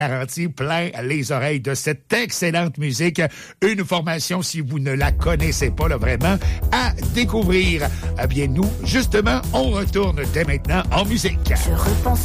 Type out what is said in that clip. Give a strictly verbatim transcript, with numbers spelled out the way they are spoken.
garanti plein les oreilles de cette excellente musique. Une formation, si vous ne la connaissez pas, là, vraiment, à découvrir. Eh bien, nous, justement, on retourne dès maintenant en musique. Je repense